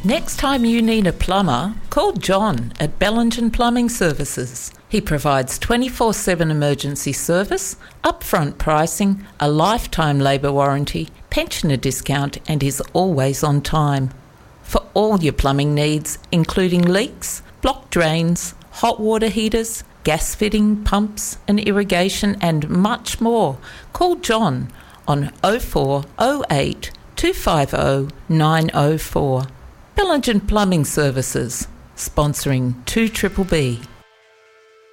Next time you need a plumber, call John at Bellingen Plumbing Services. He provides 24/7 emergency service, upfront pricing, a lifetime labour warranty, pensioner discount, and is always on time. For all your plumbing needs, including leaks, blocked drains, hot water heaters, gas fitting, pumps and irrigation, and much more, call John on 0408 250 904. Bellingen Plumbing Services, sponsoring 2BBB.